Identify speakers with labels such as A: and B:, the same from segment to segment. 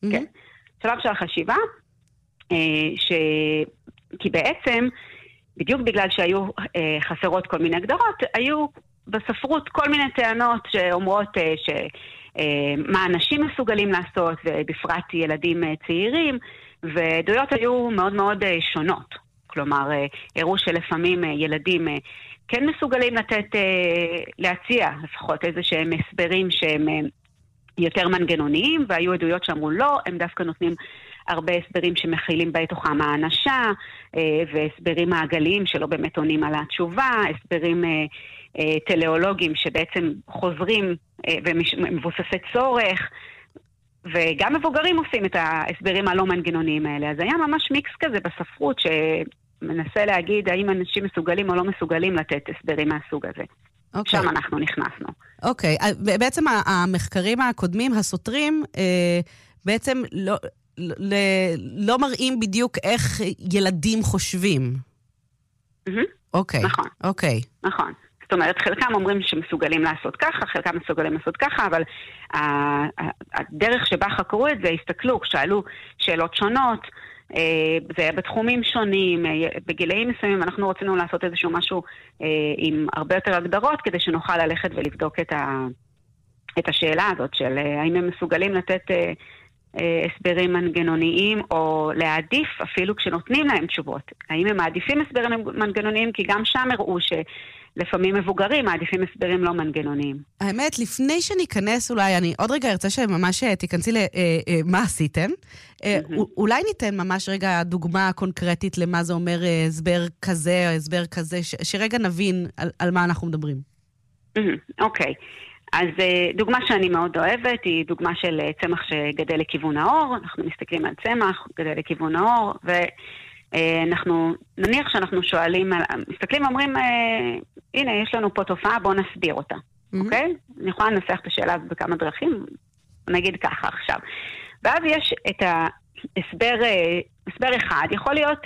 A: כן. שלב של החשיבה, כי בעצם, בדיוק בגלל שהיו חסרות כל מיני הגדרות, היו בספרות כל מיני טענות שאומרות מה אנשים מסוגלים לעשות, ובפרט ילדים צעירים, ועדויות היו מאוד מאוד שונות. כלומר, הראו שלפעמים ילדים כן מסוגלים להציע לפחות איזה שהם הסברים שהם יותר מנגנוניים, והיו עדויות שאמרו לא, הם דווקא נותנים הרבה הסברים שמכילים בתוכם האנשה, והסברים מעגליים שלא באמת עונים על התשובה, הסברים טלאולוגיים שבעצם חוזרים ומבוססי צורך, וגם מבוגרים עושים את ההסברים הלא מנגנוניים האלה. אז היה ממש מיקס כזה בספרות שמנסה להגיד האם אנשים מסוגלים או לא מסוגלים לתת הסברים מהסוג הזה. שם אנחנו נכנסנו.
B: אוקיי, בעצם המחקרים הקודמים, הסותרים, בעצם לא מראים בדיוק איך ילדים חושבים. אוקיי.
A: נכון.
B: אוקיי.
A: נכון. זאת אומרת, חלקם אומרים שמסוגלים לעשות ככה, חלקם מסוגלים לעשות ככה, אבל הדרך שבה חקרו את זה, הסתכלו, שאלו שאלות שונות, זה היה בתחומים שונים, בגילאים מסוימים, אנחנו רצינו לעשות איזשהו משהו עם הרבה יותר הגדרות, כדי שנוכל ללכת ולבדוק את השאלה הזאת, של האם הם מסוגלים לתת הסברים מנגנוניים, או להעדיף אפילו כשנותנים להם תשובות. האם הם מעדיפים הסברים מנגנוניים, כי גם שם הראו לפעמים מבוגרים מעדיפים הסברים לא מנגנוניים.
B: האמת, לפני שניכנס אולי, אני עוד רגע ארצה שממש תיכנסי למה עשיתם. אולי ניתן ממש רגע דוגמה קונקרטית למה זה אומר הסבר כזה או הסבר כזה, שרגע נבין על מה אנחנו מדברים.
A: אוקיי. אז דוגמה שאני מאוד אוהבת היא דוגמה של צמח שגדל לכיוון האור. אנחנו מסתכלים על צמח, גדל לכיוון האור, אנחנו, נניח שאנחנו שואלים, מסתכלים ואומרים, הנה, יש לנו פה תופעה, בואו נסביר אותה. אוקיי? אני יכולה לנסח את השאלה בכמה דרכים, נגיד ככה עכשיו. ואז יש את הסבר אחד, יכול להיות,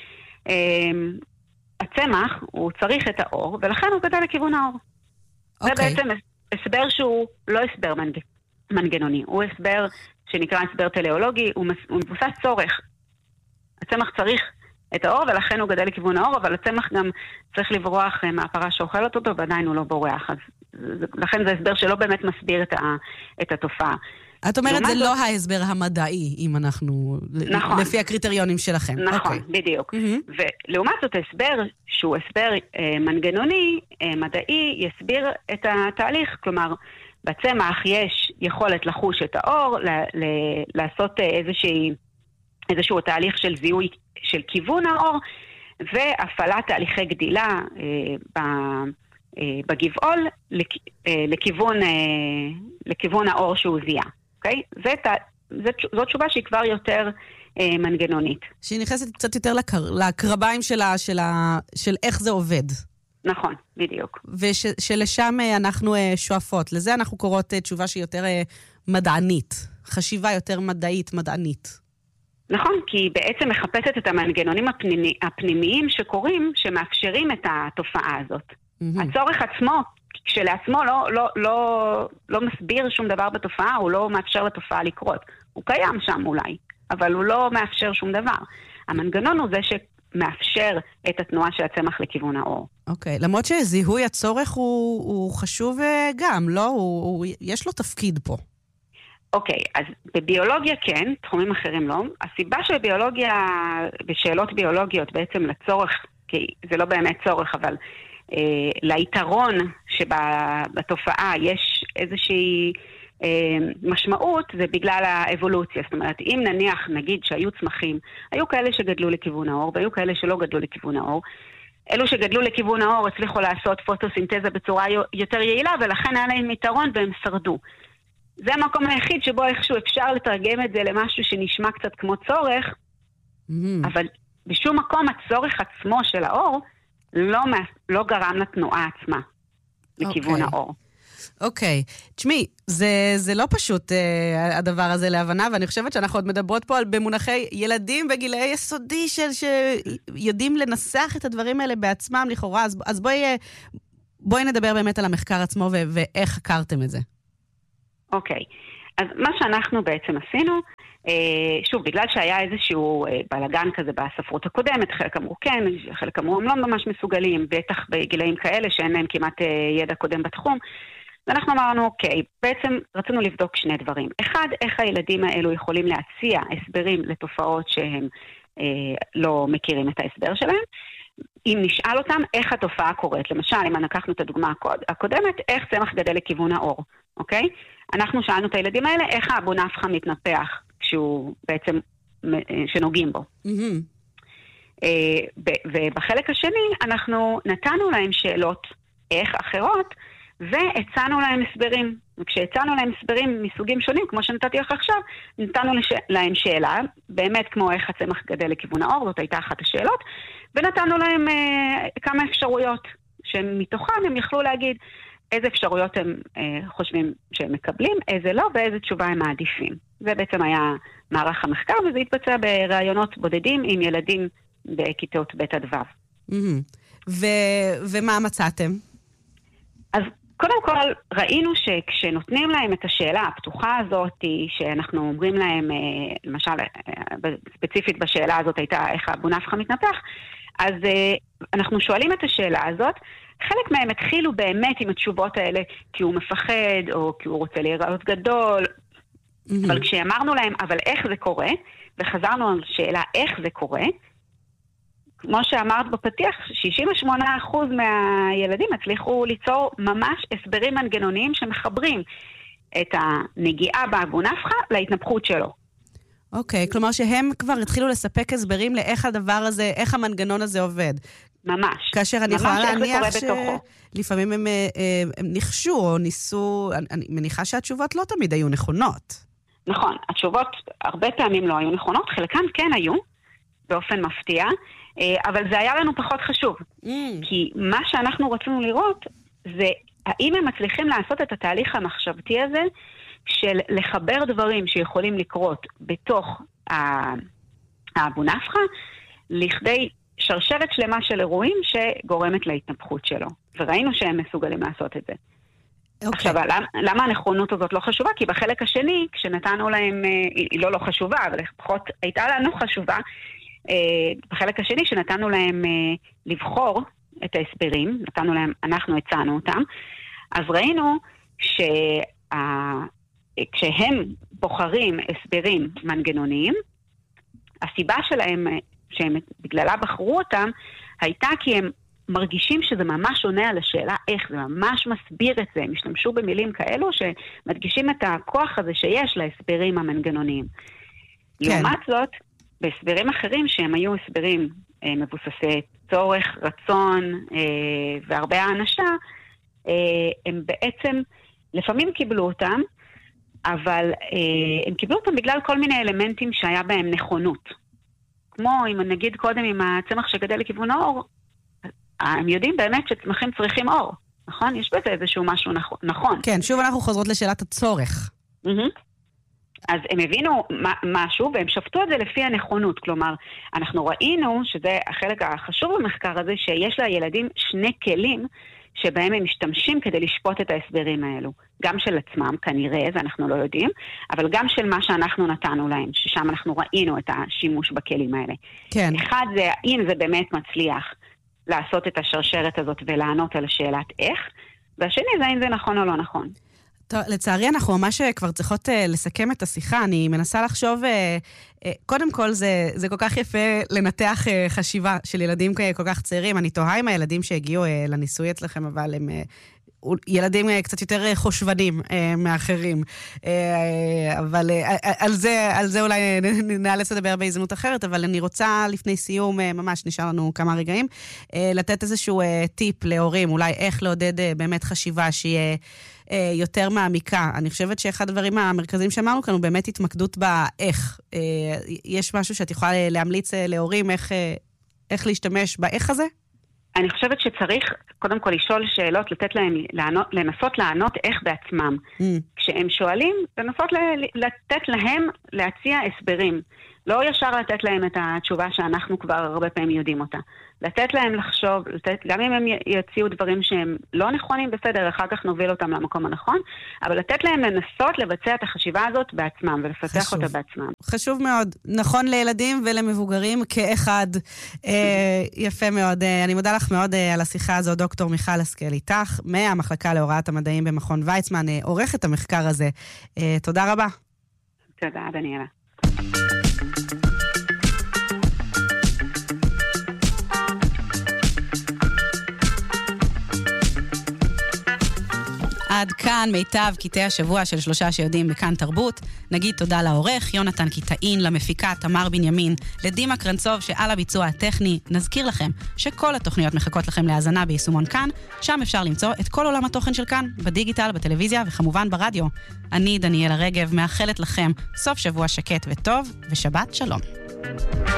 A: הצמח, הוא צריך את האור, ולכן הוא גדל לכיוון האור. זה בעצם הסבר שהוא לא הסבר מנגנוני, הוא הסבר שנקרא הסבר טלאולוגי, הוא מבוסס צורך. הצמח צריך את האור, ולכן הוא גדל לכיוון האור, אבל הצמח גם צריך לברוח מהפרה שאוכלת אותו, ועדיין הוא לא בורח. אז לכן זה הסבר שלא באמת מסביר את התופעה.
B: את אומרת, זה לא ההסבר המדעי, אם אנחנו, נכון, לפי הקריטריונים שלכם.
A: נכון, בדיוק. ולעומת זאת, הסבר שהוא הסבר מנגנוני, מדעי, יסביר את התהליך. כלומר, בצמח יש יכולת לחוש את האור, לעשות איזשהו תהליך של זיהוי של כיוון האור, והפעלת תהליכי גדילה בגבעול לכיוון האור שהוא זיהה. אוקיי? זאת תשובה שהיא כבר יותר מנגנונית.
B: שהיא נכנסת קצת יותר לקרביים של איך זה עובד.
A: נכון, בדיוק.
B: ושלשם אנחנו שואפות. לזה אנחנו קוראות תשובה שהיא יותר מדענית. חשיבה יותר מדענית.
A: נכון, כי היא בעצם מחפשת את המנגנונים הפנימיים שקורים, שמאפשרים את התופעה הזאת. הצורך עצמו, כשלעצמו לא מסביר שום דבר בתופעה, הוא לא מאפשר לתופעה לקרות. הוא קיים שם אולי, אבל הוא לא מאפשר שום דבר. המנגנון הוא זה שמאפשר את התנועה של הצמח לכיוון האור.
B: אוקיי, למרות שזיהוי הצורך הוא חשוב גם, לא? יש לו תפקיד פה.
A: אוקיי, אז בביולוגיה כן, תחומים אחרים לא. הסיבה שבביולוגיה, בשאלות ביולוגיות בעצם לצורך, כי זה לא באמת צורך, אבל ליתרון שבתופעה יש איזושהי משמעות, זה בגלל האבולוציה. זאת אומרת, אם נגיד שהיו צמחים, היו כאלה שגדלו לכיוון האור, והיו כאלה שלא גדלו לכיוון האור. אלו שגדלו לכיוון האור הצליחו לעשות פוטוסינתזה בצורה יותר יעילה, ולכן היה להם יתרון והם שרדו. זה המקום היחיד שבו איכשהו אפשר לתרגם את זה למשהו שנשמע קצת כמו צורך, אבל בשום מקום הצורך עצמו של האור לא גרם לתנועה עצמה לכיוון האור.
B: אוקיי. תשמעי, זה לא פשוט הדבר הזה להבנה, ואני חושבת שאנחנו עוד מדברות פה במונחי ילדים בגילאי יסודי שיודעים לנסח את הדברים האלה בעצמם לכאורה, אז בואי נדבר באמת על המחקר עצמו ואיך חקרתם את זה.
A: אוקיי. אז מה שאנחנו בעצם עשינו, שוב, בגלל שהיה איזשהו בלגן כזה בספרות הקודמת, חלק אמרו כן, חלק אמרו הם לא ממש מסוגלים, בטח בגילאים כאלה שאין להם כמעט ידע קודם בתחום, ואנחנו אמרנו, אוקיי, בעצם רצינו לבדוק שני דברים. אחד, איך הילדים האלו יכולים להציע הסברים לתופעות שהם לא מכירים את ההסבר שלהם, אם נשאל אותם איך התופעה קורית. למשל, אם לקחנו את הדוגמה הקודמת, איך צמח גדל לכיוון האור, אוקיי? אנחנו שאלנו את הילדים האלה, איך האבו נפחא מתנפח כשהוא בעצם, שנוגעים בו. ובחלק השני, אנחנו נתנו להם שאלות איך אחרות, והצענו להם הסברים. וכשהצענו להם הסברים מסוגים שונים, כמו שנתתי לך עכשיו, נתנו להם שאלה, באמת כמו איך הצמח גדל לכיוון האור, זאת הייתה אחת השאלות, ונתנו להם כמה אפשרויות, שמתוכן הם יכלו להגיד איזה אפשרויות הם חושבים שהם מקבלים, איזה לא, ואיזה תשובה הם מעדיפים. זה בעצם היה מערך המחקר, וזה התבצע ברעיונות בודדים עם ילדים בכיתות ב' עד ו'.
B: ומה מצאתם?
A: אז קודם כל, ראינו שכשנותנים להם את השאלה הפתוחה הזאת, שאנחנו אומרים להם, למשל, ספציפית בשאלה הזאת הייתה איך האבו נפחא מתנפח, אז אנחנו שואלים את השאלה הזאת, חלק מהם התחילו באמת עם התשובות האלה, כי הוא מפחד, או כי הוא רוצה להיראות גדול, אבל כשאמרנו להם, אבל איך זה קורה, וחזרנו על שאלה איך זה קורה, כמו שאמרת בפתיח, 68% מהילדים הצליחו ליצור ממש הסברים מנגנוניים שמחברים את הנגיעה באבו נפחא להתנפחות שלו.
B: אוקיי, כלומר שהם כבר התחילו לספק הסברים לאיך הדבר הזה, איך המנגנון הזה עובד.
A: ממש.
B: כאשר אני יכולה להניח שלפעמים הם נחשו או ניסו, אני מניחה שהתשובות לא תמיד היו נכונות.
A: נכון, התשובות הרבה פעמים לא היו נכונות, חלקן כן היו, באופן מפתיע, אבל זה היה לנו פחות חשוב. כי מה שאנחנו רצינו לראות זה האם הם מצליחים לעשות את התהליך המחשבתי הזה של לחבר דברים שיכולים לקרות בתוך האבו נפחא לכדי שרשרת שלמה של אירועים שגורמת להתנפחות שלו. וראינו שהם מסוגלים לעשות את זה. עכשיו, למה הנכונות הזאת לא חשובה? כי בחלק השני, כשנתנו להם, היא לא חשובה, אבל לפחות הייתה לנו חשובה, בחלק השני שנתנו להם לבחור את ההסברים, נתנו להם, אנחנו הצענו אותם, אז ראינו כשהם בוחרים הסברים מנגנוניים, הסיבה שלהם, שהם בגללה בחרו אותם, הייתה כי הם מרגישים שזה ממש עונה על השאלה איך, זה ממש מסביר את זה, הם השתמשו במילים כאלו שמדגישים את הכוח הזה שיש להסברים המנגנוניים. כן. לעומת זאת, בהסברים אחרים שהם היו הסברים מבוססי צורך, רצון והרבה האנשה, הם בעצם לפעמים קיבלו אותם, אבל הם קיבלו אותם בגלל כל מיני אלמנטים שהיה בהם נכונות. כמו אם נגיד קודם עם הצמח שגדל לכיוון האור, הם יודעים באמת שצמחים צריכים אור, נכון? יש בזה איזשהו משהו נכון.
B: כן, שוב אנחנו חוזרות לשאלת הצורך.
A: אז הם הבינו משהו והם שפטו את זה לפי הנכונות. כלומר, אנחנו ראינו, שזה החלק החשוב במחקר הזה, שיש לילדים שני כלים שבהם הם משתמשים כדי לשפוט את ההסברים האלו. גם של עצמם, כנראה, ואנחנו לא יודעים, אבל גם של מה שאנחנו נתנו להם, ששם אנחנו ראינו את השימוש בכלים האלה.
B: כן.
A: אחד זה, אם זה באמת מצליח לעשות את השרשרת הזאת ולענות על השאלת איך, והשני זה אם זה נכון או לא נכון.
B: טוב, לצערי אנחנו ממש כבר צריכות לסכם את השיחה. אני מנסה לחשוב, קודם כל זה כל כך יפה לנתח חשיבה של ילדים כל כך צעירים. אני תוהה עם הילדים שהגיעו לניסוי אצלכם, אבל הם ילדים קצת יותר חושבנים מאחרים. אבל על זה אולי נאלץ לדבר בהזדמנות אחרת, אבל אני רוצה לפני סיום, ממש נשאר לנו כמה רגעים, לתת איזשהו טיפ להורים, אולי איך לעודד באמת חשיבה שיהיה יותר מעמיקה. אני חושבת שאחד הדברים המרכזיים שאמרנו כאן הוא באמת התמקדות באיך. יש משהו שאת יכולה להמליץ להורים איך להשתמש באיך הזה?
A: אני חושבת שצריך קודם כל לשאול שאלות, לתת להם לנסות לענות איך בעצמם. כשהם שואלים, לנסות לתת להם להציע הסברים. לא ישר לתת להם את התשובה שאנחנו כבר הרבה פעמים יודעים אותה. לתת להם לחשוב, גם אם הם יציעו דברים שהם לא נכונים, בסדר, אחר כך נוביל אותם למקום הנכון, אבל לתת להם לנסות לבצע את החשיבה הזאת בעצמם, ולפתח אותה בעצמם.
B: חשוב מאוד. נכון לילדים ולמבוגרים כאחד. יפה מאוד. אני מודה לך מאוד על השיחה הזו, דוקטור מיכל השכל איתך, מהמחלקה להוראת המדעים במכון ויצמן, עורכת המחקר הזה. תודה רבה.
A: תודה, דניאלה.
B: עד כאן מיטב קטעי השבוע של 3 שיודעים בכאן תרבות. נגיד תודה לעורך יונתן קיטאין, למפיקה תמר בנימין, לדימה קרנצוב שעל הביצוע הטכני. נזכיר לכם שכל התוכניות מחכות לכם להאזנה ביישומון כאן, שם אפשר למצוא את כל עולם התוכן של כאן, בדיגיטל, בטלוויזיה וכמובן ברדיו. אני דניאלה רגב מאחלת לכם סוף שבוע שקט וטוב ושבת שלום.